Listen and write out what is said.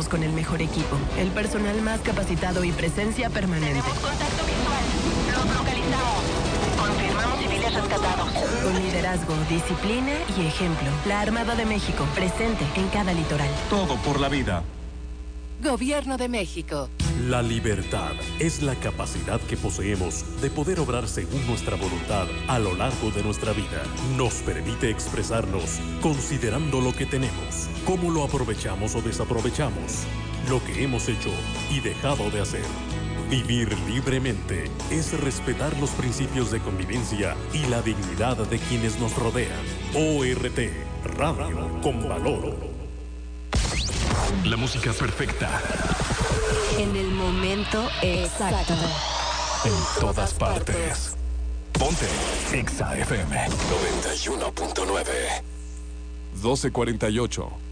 contamos con el mejor equipo, el personal más capacitado y presencia permanente. Tenemos contacto visual. Los localizamos. Confirmamos civiles rescatados. Con liderazgo, disciplina y ejemplo. La Armada de México, presente en cada litoral. Todo por la vida. Gobierno de México. La libertad es la capacidad que poseemos de poder obrar según nuestra voluntad a lo largo de nuestra vida. Nos permite expresarnos considerando lo que tenemos, cómo lo aprovechamos o desaprovechamos, lo que hemos hecho y dejado de hacer. Vivir libremente es respetar los principios de convivencia y la dignidad de quienes nos rodean. ORT, Radio con Valor. La música perfecta. En el momento exacto. En todas partes. Ponte Exa FM 91.9. 12:48.